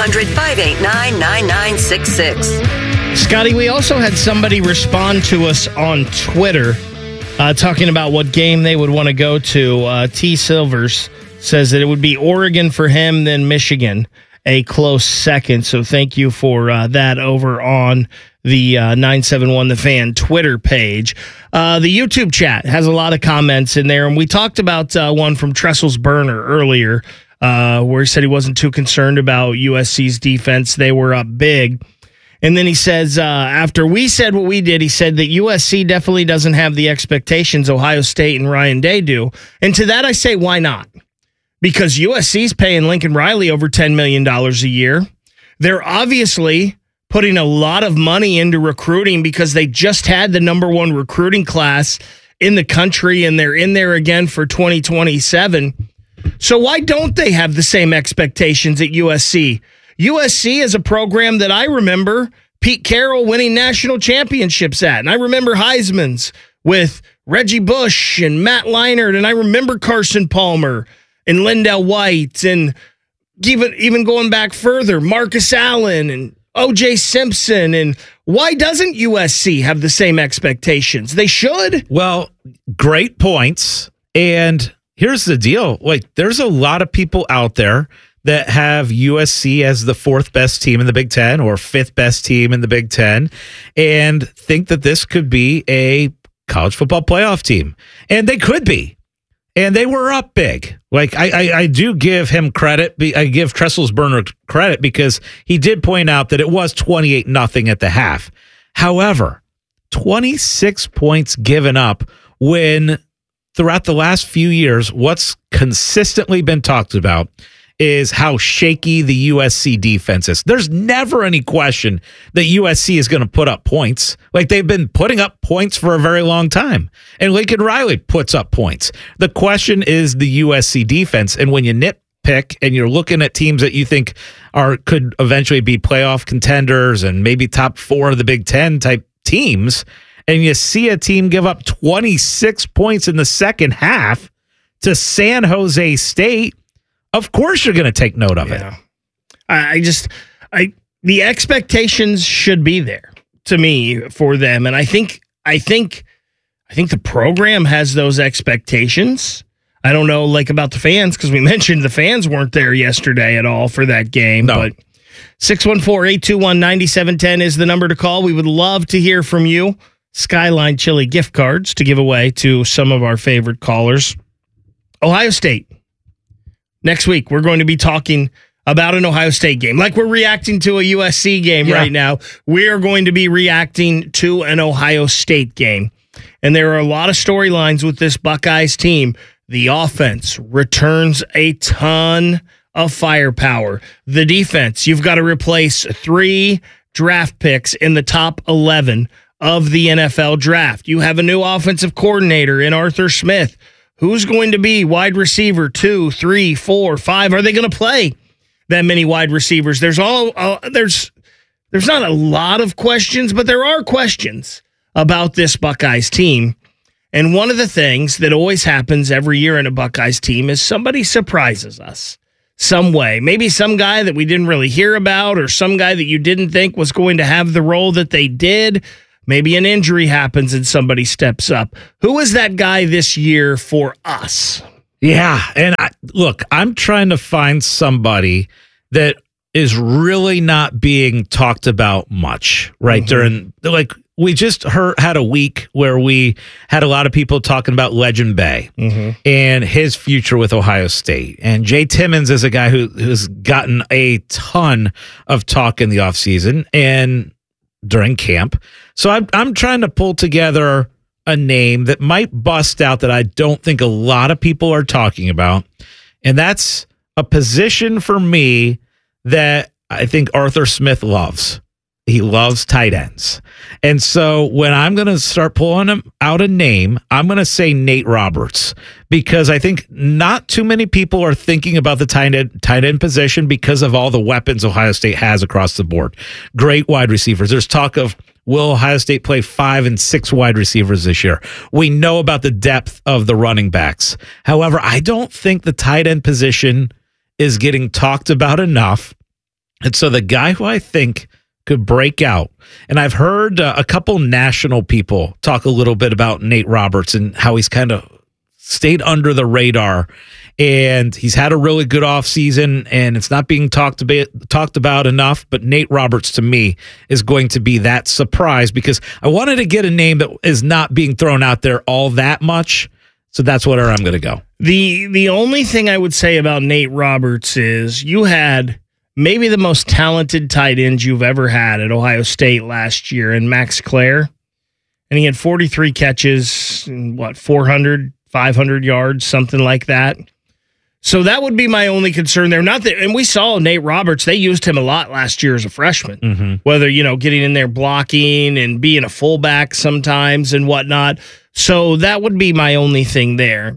Speaker 20: 1-800-589-9966.
Speaker 3: Scotty, we also had somebody respond to us on Twitter talking about what game they would want to go to. T. Silvers says that it would be Oregon for him, then Michigan, a close second. So thank you for that over on the 971 The Fan Twitter page. The YouTube chat has a lot of comments in there, and we talked about one from Trestles Burner earlier where he said he wasn't too concerned about USC's defense. They were up big. And then he says, after we said what we did, he said that USC definitely doesn't have the expectations Ohio State and Ryan Day do. And to that I say, why not? Because USC's paying Lincoln Riley over $10 million a year. They're obviously putting a lot of money into recruiting because they just had the number 1 recruiting class in the country, and they're in there again for 2027. So why don't they have the same expectations at USC? USC is a program that I remember Pete Carroll winning national championships at. And I remember Heisman's with Reggie Bush and Matt Leinart. And I remember Carson Palmer and Lindell White. And even going back further, Marcus Allen and O.J. Simpson. And why doesn't USC have the same expectations? They should.
Speaker 4: Well, great points. And here's the deal. Like, there's a lot of people out there that have USC as the 4th best team in the Big Ten or 5th best team in the Big Ten and think that this could be a college football playoff team. And they could be. And they were up big. Like, I do give him credit. I give Trestles Burner credit because he did point out that it was 28-0 at the half. However, 26 points given up when throughout the last few years, what's consistently been talked about is how shaky the USC defense is. There's never any question that USC is going to put up points. Like, they've been putting up points for a very long time. And Lincoln Riley puts up points. The question is the USC defense. And when you nitpick and you're looking at teams that you think could eventually be playoff contenders and maybe top 4 of the Big Ten type teams, and you see a team give up 26 points in the second half to San Jose State, of course you're going to take note of it.
Speaker 3: The expectations should be there to me for them. And I think the program has those expectations. I don't know about the fans, because we mentioned the fans weren't there yesterday at all for that game. No. But 614-821-9710 is the number to call. We would love to hear from you. Skyline Chili gift cards to give away to some of our favorite callers. Ohio State. Next week, we're going to be talking about an Ohio State game. Like we're reacting to a USC game right now, we are going to be reacting to an Ohio State game. And there are a lot of storylines with this Buckeyes team. The offense returns a ton of firepower. The defense, you've got to replace 3 draft picks in the top 11 of the NFL draft. You have a new offensive coordinator in Arthur Smith. Who's going to be wide receiver 2, 3, 4, 5? Are they going to play that many wide receivers? There's not a lot of questions, but there are questions about this Buckeyes team. And one of the things that always happens every year in a Buckeyes team is somebody surprises us some way. Maybe some guy that we didn't really hear about, or some guy that you didn't think was going to have the role that they did. Maybe an injury happens and somebody steps up. Who is that guy this year for us?
Speaker 4: Yeah, and I'm trying to find somebody that is really not being talked about much, right? During, we just had a week where we had a lot of people talking about Legend Bay and his future with Ohio State. And Jay Timmons is a guy who's gotten a ton of talk in the offseason and during camp. So I'm trying to pull together a name that might bust out that I don't think a lot of people are talking about. And that's a position for me that I think Arthur Smith loves. He loves tight ends. And so when I'm going to start pulling out a name, I'm going to say Nate Roberts, because I think not too many people are thinking about the tight end position because of all the weapons Ohio State has across the board. Great wide receivers. There's talk of, will Ohio State play 5 and 6 wide receivers this year? We know about the depth of the running backs. However, I don't think the tight end position is getting talked about enough. And so the guy who I think could break out, and I've heard a couple national people talk a little bit about Nate Roberts and how he's kind of stayed under the radar, and he's had a really good offseason, and it's not being talked about enough. But Nate Roberts, to me, is going to be that surprise, because I wanted to get a name that is not being thrown out there all that much. So that's where I'm going to go.
Speaker 3: The only thing I would say about Nate Roberts is you had maybe the most talented tight end you've ever had at Ohio State last year in Max Clare. And he had 43 catches, 400, 500 yards, something like that. So that would be my only concern there. Not that, and we saw Nate Roberts, they used him a lot last year as a freshman, whether, getting in there blocking and being a fullback sometimes and whatnot. So that would be my only thing there.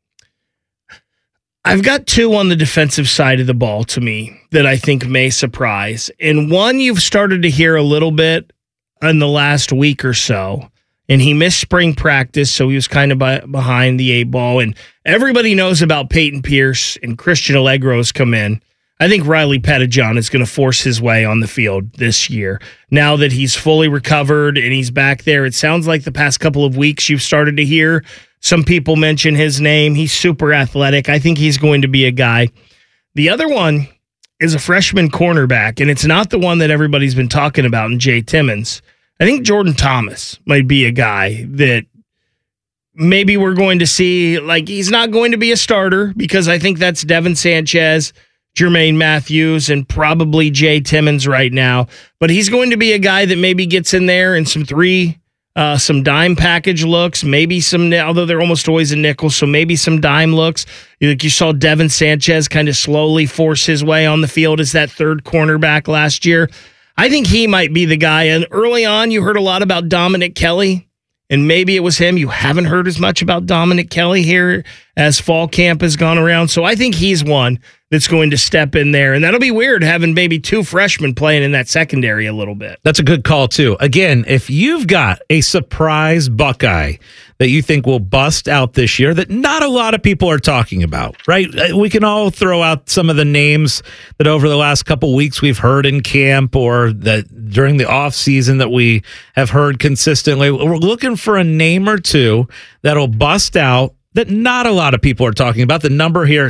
Speaker 3: I've got 2 on the defensive side of the ball to me that I think may surprise. And one you've started to hear a little bit in the last week or so. And he missed spring practice, so he was kind of behind the 8 ball. And everybody knows about Peyton Pierce and Christian Allegro's come in. I think Riley Pettijohn is going to force his way on the field this year. Now that he's fully recovered and he's back there, it sounds like the past couple of weeks you've started to hear some people mention his name. He's super athletic. I think he's going to be a guy. The other one is a freshman cornerback, and it's not the one that everybody's been talking about in Jay Timmons. I think Jordan Thomas might be a guy that maybe we're going to see. He's not going to be a starter, because I think that's Devin Sanchez, Jermaine Matthews, and probably Jay Timmons right now. But he's going to be a guy that maybe gets in there in some dime package looks, maybe although they're almost always in nickel, so maybe some dime looks. You saw Devin Sanchez kind of slowly force his way on the field as that third cornerback last year. I think he might be the guy. And early on, you heard a lot about Dominic Kelly, and maybe it was him. You haven't heard as much about Dominic Kelly here as fall camp has gone around. So I think he's one that's going to step in there. And that'll be weird having maybe 2 freshmen playing in that secondary a little bit.
Speaker 4: That's a good call, too. Again, if you've got a surprise Buckeye that you think will bust out this year that not a lot of people are talking about, right? We can all throw out some of the names that over the last couple weeks we've heard in camp, or that during the off season that we have heard consistently. We're looking for a name or 2 that'll bust out that not a lot of people are talking about. The number here,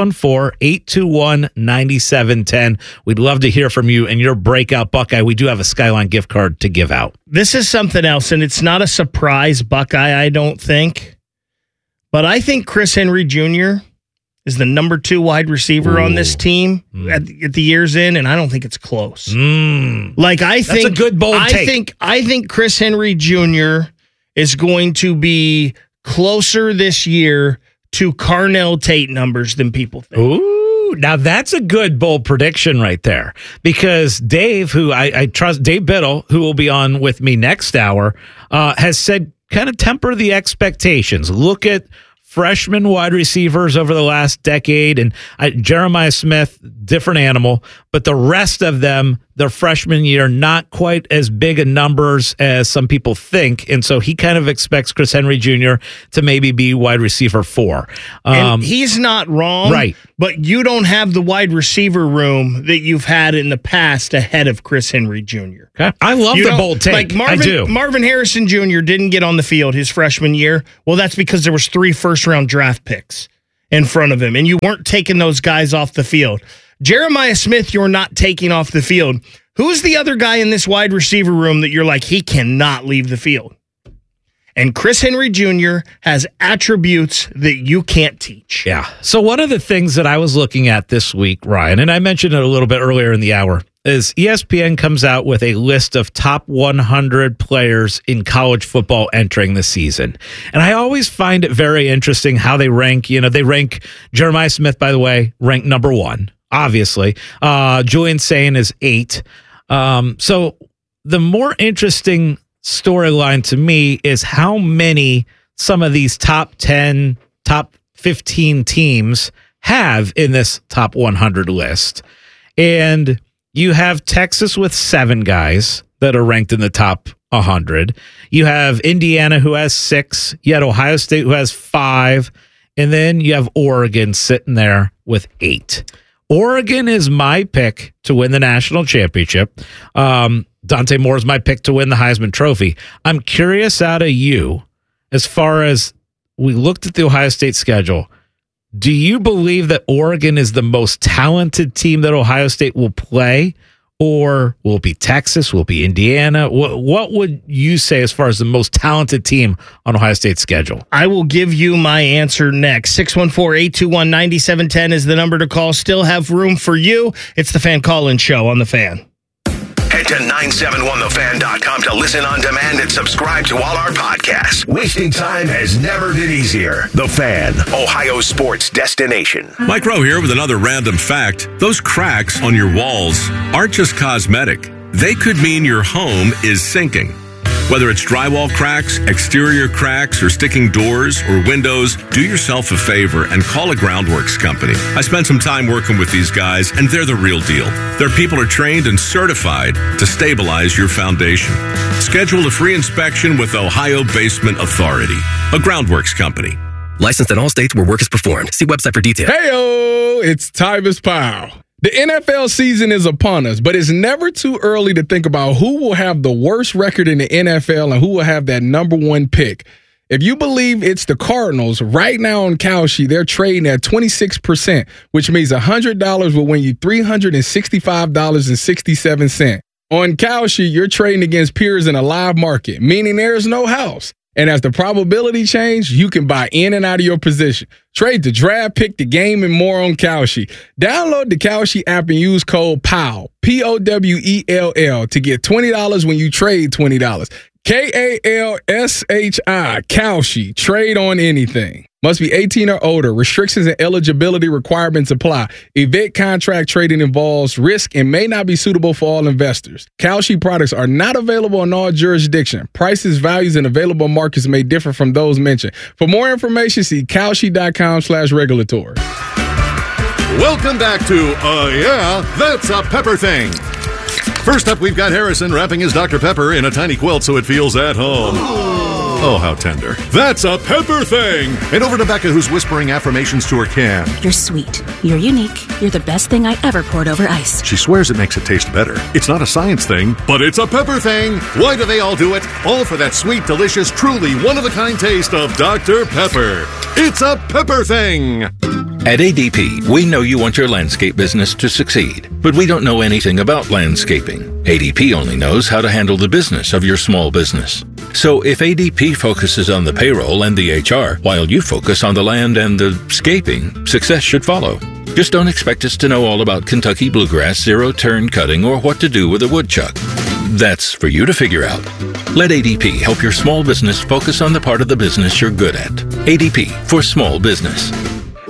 Speaker 4: 614-821-9710. We'd love to hear from you and your breakout Buckeye. We do have a Skyline gift card to give out.
Speaker 3: This is something else, and it's not a surprise Buckeye, I don't think. But I think Chris Henry Jr. is the number 2 wide receiver on this team at the year's end, and I don't think it's close. That's
Speaker 4: a good bold take.
Speaker 3: I think Chris Henry Jr. is going to be closer this year to Carnell Tate numbers than people think.
Speaker 4: Ooh, now that's a good bold prediction right there. Because Dave, who I trust, Dave Biddle, who will be on with me next hour, has said kind of temper the expectations. Look at freshman wide receivers over the last decade, and Jeremiah Smith, different animal, but the rest of them, their freshman year, not quite as big a numbers as some people think, and so he kind of expects Chris Henry Jr. to maybe be wide receiver 4.
Speaker 3: And he's not wrong,
Speaker 4: right?
Speaker 3: But you don't have the wide receiver room that you've had in the past ahead of Chris Henry Jr.
Speaker 4: Okay. I love the bold take.
Speaker 3: Like
Speaker 4: I do.
Speaker 3: Marvin Harrison Jr. didn't get on the field his freshman year. Well, that's because there was 3 first-round draft picks in front of him, and you weren't taking those guys off the field. Jeremiah Smith, you're not taking off the field. Who's the other guy in this wide receiver room that you're like, he cannot leave the field? And Chris Henry Jr. has attributes that you can't teach.
Speaker 4: Yeah. So one of the things that I was looking at this week, Ryan, and I mentioned it a little bit earlier in the hour, is ESPN comes out with a list of top 100 players in college football entering the season. And I always find it very interesting how they rank. You know, they rank Jeremiah Smith, by the way, ranked number 1, obviously. Julian Sayin is 8. So the more interesting storyline to me is how many some of these top 10, top 15 teams have in this top 100 list. And you have Texas with 7 guys that are ranked in the top 100. You have Indiana, who has 6. You had Ohio State, who has 5. And then you have Oregon sitting there with 8. Oregon is my pick to win the national championship. Dante Moore is my pick to win the Heisman Trophy. I'm curious out of you, as far as we looked at the Ohio State schedule, do you believe that Oregon is the most talented team that Ohio State will play? Or will it be Texas? Will it be Indiana? What would you say as far as the most talented team on Ohio State's schedule?
Speaker 3: I will give you my answer next. 614-821-9710 is the number to call. Still have room for you. It's the Fan Call-In Show on The Fan.
Speaker 2: Head to 971thefan.com to listen on demand and subscribe to all our podcasts. Wasting time has never been easier. The Fan, Ohio sports destination.
Speaker 8: Mike Rowe here with another random fact. Those cracks on your walls aren't just cosmetic. They could mean your home is sinking. Whether it's drywall cracks, exterior cracks, or sticking doors or windows, do yourself a favor and call a Groundworks company. I spent some time working with these guys, and they're the real deal. Their people are trained and certified to stabilize your foundation. Schedule a free inspection with Ohio Basement Authority, a Groundworks company.
Speaker 9: Licensed in all states where work is performed. See website for details.
Speaker 10: Hey-o, it's Tyvis Powell. The NFL season is upon us, but it's never too early to think about who will have the worst record in the NFL and who will have that number 1 pick. If you believe it's the Cardinals, right now on Kalshi, they're trading at 26%, which means $100 will win you $365.67. On Kalshi, you're trading against peers in a live market, meaning there's no house. And as the probability change, you can buy in and out of your position. Trade the draft, pick the game, and more on Kalshi. Download the Kalshi app and use code POWELL, P-O-W-E-L-L, to get $20 when you trade $20. K-A-L-S-H-I, Kalshi. Trade on anything. Must be 18 or older. Restrictions and eligibility requirements apply. Event contract trading involves risk and may not be suitable for all investors. Kalshi products are not available in all jurisdictions. Prices, values, and available markets may differ from those mentioned. For more information, see Kalshi.com/regulatory.
Speaker 24: Welcome back to Yeah, That's a Pepper Thing. First up, we've got Harrison wrapping his Dr. Pepper in a tiny quilt so it feels at home. Oh, how tender. That's a Pepper Thing. And over to Becca, who's whispering affirmations to her can.
Speaker 25: You're sweet. You're unique. You're the best thing I ever poured over ice.
Speaker 24: She swears it makes it taste better. It's not a science thing, but it's a Pepper Thing. Why do they all do it? All for that sweet, delicious, truly one-of-a-kind taste of Dr. Pepper. It's a Pepper Thing.
Speaker 26: At ADP, we know you want your landscape business to succeed, but we don't know anything about landscaping. ADP only knows how to handle the business of your small business. So if ADP focuses on the payroll and the HR, while you focus on the land and the scaping, success should follow. Just don't expect us to know all about Kentucky bluegrass, zero-turn cutting, or what to do with a woodchuck. That's for you to figure out. Let ADP help your small business focus on the part of the business you're good at. ADP for small business.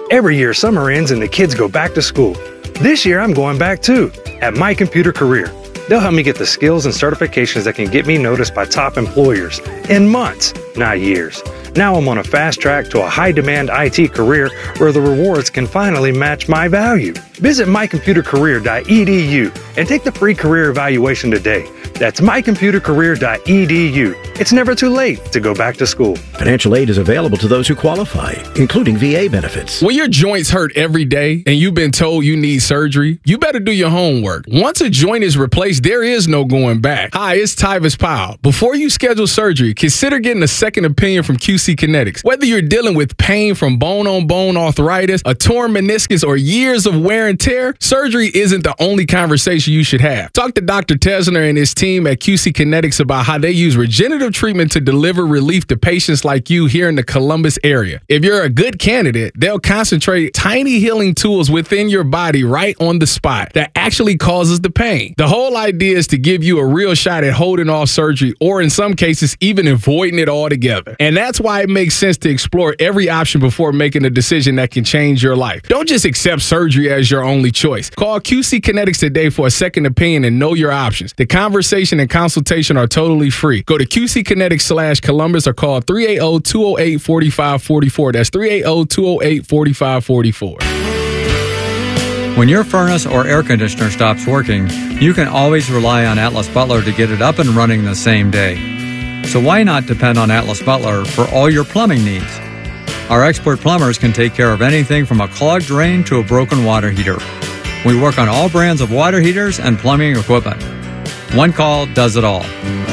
Speaker 11: Every year, summer ends and the kids go back to school. This year, I'm going back too, at My Computer Career. They'll help me get the skills and certifications that can get me noticed by top employers in months, not years. Now I'm on a fast track to a high-demand IT career where the rewards can finally match my value. Visit mycomputercareer.edu and take the free career evaluation today. That's mycomputercareer.edu. It's never too late to go back to school.
Speaker 2: Financial aid is available to those who qualify, including VA benefits.
Speaker 10: When your joints hurt every day and you've been told you need surgery, you better do your homework. Once a joint is replaced, there is no going back. Hi, it's Tyvis Powell. Before you schedule surgery, consider getting a second opinion from QC Kinetics. Whether you're dealing with pain from bone-on-bone arthritis, a torn meniscus, or years of wear and tear, surgery isn't the only conversation you should have. Talk to Dr. Tesner and his team at QC Kinetics about how they use regenerative treatment to deliver relief to patients like you here in the Columbus area. If you're a good candidate, they'll concentrate tiny healing tools within your body right on the spot that actually causes the pain. The whole idea is to give you a real shot at holding off surgery, or in some cases, even avoiding it altogether. And that's why it makes sense to explore every option before making a decision that can change your life. Don't just accept surgery as your only choice. Call QC Kinetics today for a second opinion and know your options. The conversation and consultation are totally free. Go to QCKinetics/Columbus or call 380-208-4544. That's 380-208-4544.
Speaker 12: When your furnace or air conditioner stops working, you can always rely on Atlas Butler to get it up and running the same day. So why not depend on Atlas Butler for all your plumbing needs? Our expert plumbers can take care of anything from a clogged drain to a broken water heater. We work on all brands of water heaters and plumbing equipment. One call does it all.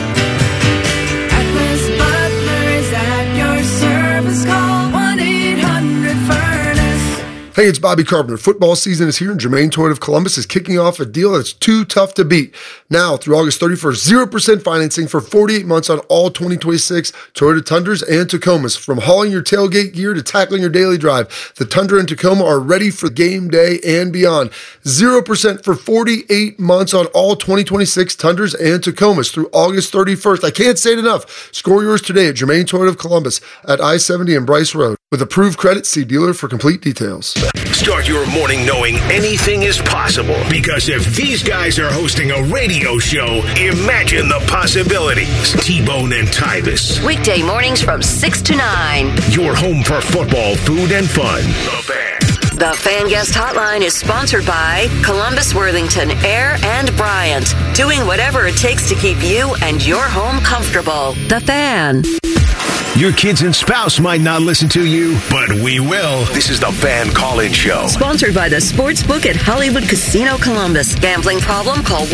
Speaker 13: Atlas Butler is at your service. Call 1-800-FURNACE.
Speaker 14: Hey, it's Bobby Carpenter. Football season is here, and Germain Toyota of Columbus is kicking off a deal that's too tough to beat. Now, through August 31st, 0% financing for 48 months on all 2026 Toyota Tundras and Tacomas. From hauling your tailgate gear to tackling your daily drive, the Tundra and Tacoma are ready for game day and beyond. 0% for 48 months on all 2026 Tundras and Tacomas through August 31st. I can't say it enough. Score yours today at Germain Toyota of Columbus at I-70 and Bryce Road. With approved credit, see dealer for complete details.
Speaker 2: Start your morning knowing anything is possible, because if these guys are hosting a radio show, imagine the possibilities. T-Bone and Tyvis.
Speaker 20: Weekday mornings from 6 to 9.
Speaker 2: Your home for football, food, and fun. The Fan.
Speaker 20: The Fan Guest Hotline is sponsored by Columbus, Worthington, Air, and Bryant. Doing whatever it takes to keep you and your home comfortable. The Fan.
Speaker 2: Your kids and spouse might not listen to you, but we will. This is the Fan Call-In Show.
Speaker 20: Sponsored by the Sportsbook at Hollywood Casino Columbus. Gambling problem? Call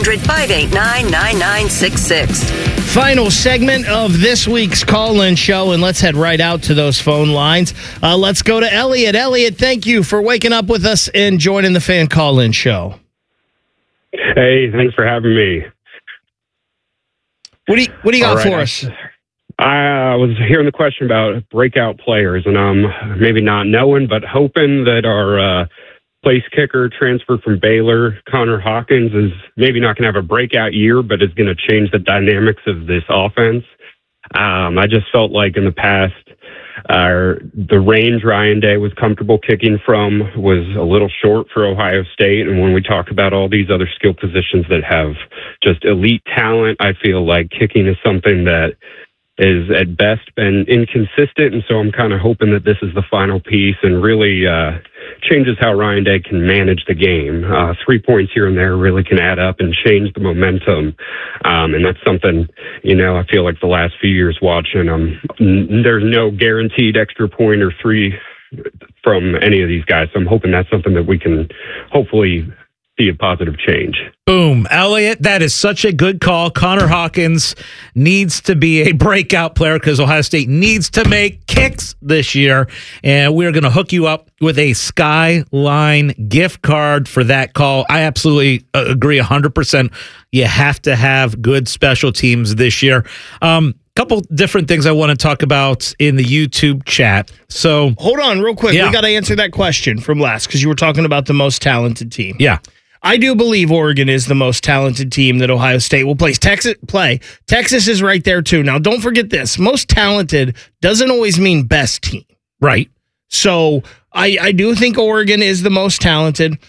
Speaker 20: 1-800-589-9966.
Speaker 3: Final segment of this week's Call-In Show, and let's head right out to those phone lines. Let's go to Elliot. Elliot, thank you for waking up with us and joining the Fan Call-In Show.
Speaker 15: Hey, thanks for having me.
Speaker 3: What do you got for us?
Speaker 15: I was hearing the question about breakout players, and I'm maybe not knowing, but hoping that our place kicker transferred from Baylor, Connor Hawkins, is maybe not going to have a breakout year, but is going to change the dynamics of this offense. I just felt like in the past, the range Ryan Day was comfortable kicking from was a little short for Ohio State. And when we talk about all these other skill positions that have just elite talent, I feel like kicking is something that is at best been inconsistent. And so I'm kind of hoping that this is the final piece and really changes how Ryan Day can manage the game. 3 points here and there really can add up and change the momentum. And that's something, I feel like the last few years watching there's no guaranteed extra point or three from any of these guys. So I'm hoping that's something that we can hopefully see a positive change.
Speaker 4: Boom. Elliot, that is such a good call. Connor Hawkins needs to be a breakout player because Ohio State needs to make kicks this year. And we're going to hook you up with a Skyline gift card for that call. I absolutely agree 100%. You have to have good special teams this year. Couple different things I want to talk about in the YouTube chat. So
Speaker 3: hold on real quick. We got to answer that question from last because you were talking about the most talented team.
Speaker 4: Yeah.
Speaker 3: I do believe Oregon is the most talented team that Ohio State will play. Texas is right there too. Now, don't forget this. Most talented doesn't always mean best team.
Speaker 4: Right.
Speaker 3: So I do think Oregon is the most talented.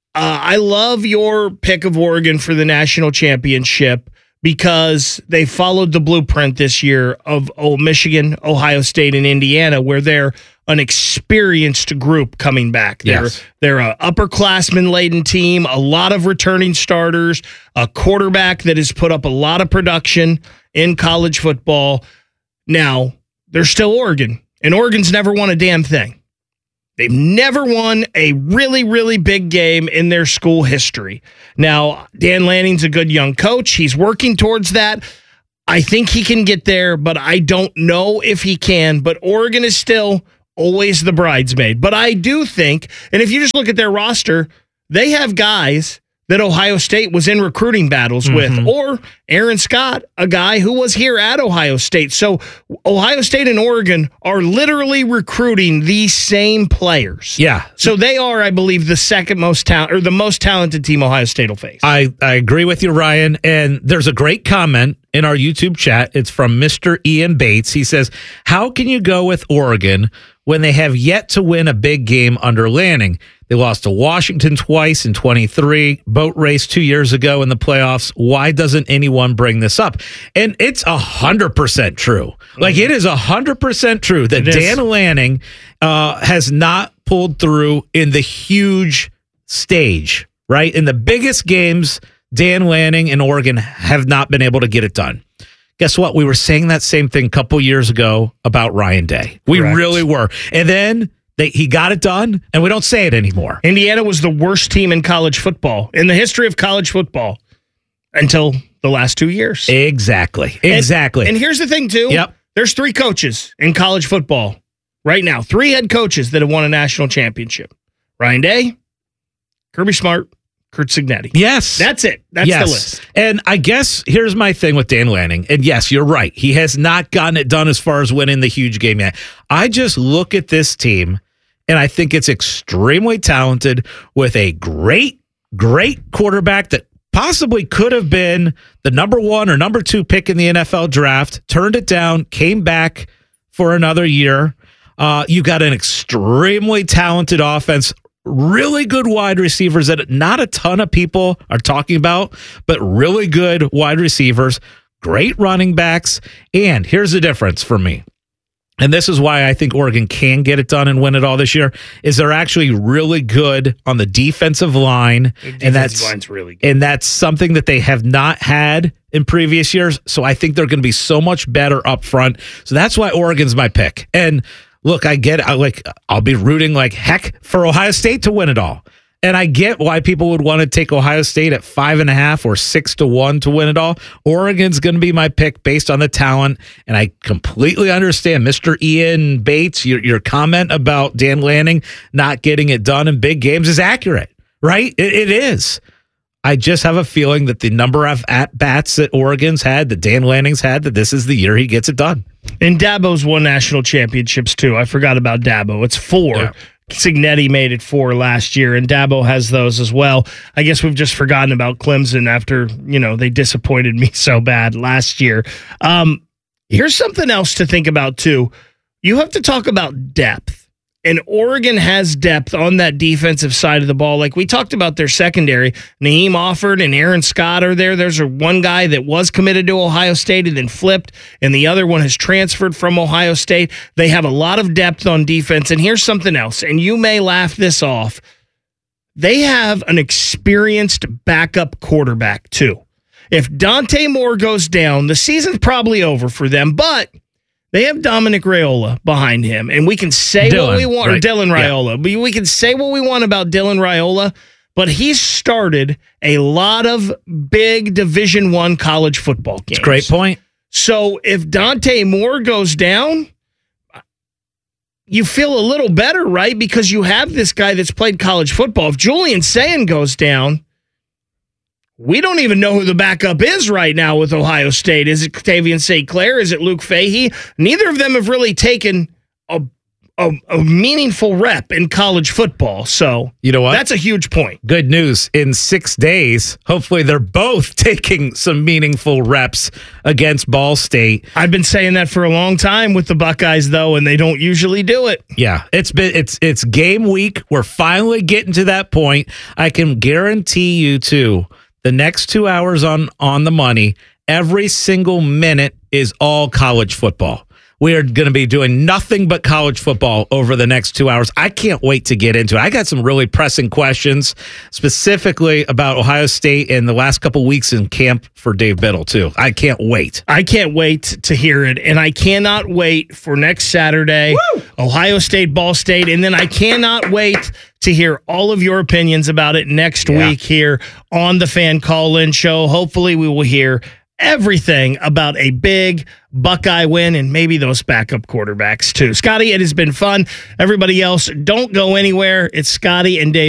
Speaker 3: I love your pick of Oregon for the national championship because they followed the blueprint this year of Michigan, Ohio State, and Indiana, where they're an experienced group coming back. They're an upperclassman-laden team, a lot of returning starters, a quarterback that has put up a lot of production in college football. Now, they're still Oregon, and Oregon's never won a damn thing. They've never won a really, really big game in their school history. Now, Dan Lanning's a good young coach. He's working towards that. I think he can get there, but I don't know if he can. But Oregon is still always the bridesmaid. But I do think, and if you just look at their roster, they have guys that Ohio State was in recruiting battles with, or Aaron Scott, a guy who was here at Ohio State. So Ohio State and Oregon are literally recruiting these same players.
Speaker 4: Yeah.
Speaker 3: So they are, I believe, the second most talented, or the most talented team Ohio State will face.
Speaker 4: I agree with you, Ryan. And there's a great comment in our YouTube chat. It's from Mr. Ian Bates. He says, how can you go with Oregon when they have yet to win a big game under Lanning? They lost to Washington twice in 23, boat race 2 years ago in the playoffs. Why doesn't anyone bring this up? And it's 100% true. Like, it is 100% true that Dan Lanning has not pulled through in the huge stage, right? In the biggest games, Dan Lanning and Oregon have not been able to get it done. Guess what? We were saying that same thing a couple years ago about Ryan Day. We really were. And then he got it done, and we don't say it anymore.
Speaker 3: Indiana was the worst team in college football, in the history of college football, until the last 2 years.
Speaker 4: Exactly.
Speaker 3: And here's the thing, too.
Speaker 4: Yep.
Speaker 3: There's 3 coaches in college football right now, 3 head coaches that have won a national championship. Ryan Day, Kirby Smart, Kurt Cignetti.
Speaker 4: Yes.
Speaker 3: That's it. That's the list.
Speaker 4: And I guess here's my thing with Dan Lanning. And yes, you're right. He has not gotten it done as far as winning the huge game yet. I just look at this team, and I think it's extremely talented with a great quarterback that possibly could have been the number 1 or number 2 pick in the NFL draft, turned it down, came back for another year. You got an extremely talented offense, really good wide receivers that not a ton of people are talking about, but really good wide receivers, great running backs. And here's the difference for me. And this is why I think Oregon can get it done and win it all this year, is they're actually really good on the defensive line.
Speaker 3: Line's really good.
Speaker 4: And that's something that they have not had in previous years. So I think they're going to be so much better up front. So that's why Oregon's my pick. And look, I'll be rooting like heck for Ohio State to win it all. And I get why people would want to take Ohio State at 5.5 or 6-1 to win it all. Oregon's going to be my pick based on the talent. And I completely understand Mr. Ian Bates, your comment about Dan Lanning not getting it done in big games is accurate, right? It is. I just have a feeling that the number of at-bats that Oregon's had, that Dan Lanning's had, that this is the year he gets it done.
Speaker 3: And Dabo's won national championships, too. I forgot about Dabo. It's 4. Yeah. Cignetti made it 4 last year, and Dabo has those as well. I guess we've just forgotten about Clemson after, they disappointed me so bad last year. Here's something else to think about, too. You have to talk about depth. And Oregon has depth on that defensive side of the ball. Like we talked about their secondary, Naheem Offord and Aaron Scott are there. There's one guy that was committed to Ohio State and then flipped, and the other one has transferred from Ohio State. They have a lot of depth on defense. And here's something else, and you may laugh this off. They have an experienced backup quarterback, too. If Dante Moore goes down, the season's probably over for them, but they have Dominic Raiola behind him, and we can say what we want, right? Or Dylan Raiola. Yeah. We can say what we want about Dylan Raiola, but he's started a lot of big Division I college football games.
Speaker 4: That's a great point.
Speaker 3: So if Dante Moore goes down, you feel a little better, right? Because you have this guy that's played college football. If Julian Sayin goes down, we don't even know who the backup is right now with Ohio State. Is it Octavian St. Clair? Is it Luke Fahey? Neither of them have really taken a meaningful rep in college football. So
Speaker 4: you know what?
Speaker 3: That's a huge point.
Speaker 4: Good news. In 6 days, hopefully they're both taking some meaningful reps against Ball State.
Speaker 3: I've been saying that for a long time with the Buckeyes, though, and they don't usually do it.
Speaker 4: Yeah, it's game week. We're finally getting to that point. I can guarantee you, too, the next 2 hours on the money, every single minute is all college football. We are going to be doing nothing but college football over the next 2 hours. I can't wait to get into it. I got some really pressing questions, specifically about Ohio State and the last couple weeks in camp for Dave Biddle, too. I can't wait.
Speaker 3: I can't wait to hear it, and I cannot wait for next Saturday, Ohio State, Ball State, and then I cannot wait to hear all of your opinions about it next week here on the Fan Call-In Show. Hopefully we will hear everything about a big Buckeye win and maybe those backup quarterbacks too. Scotty, it has been fun. Everybody else, don't go anywhere. It's Scotty and Dave.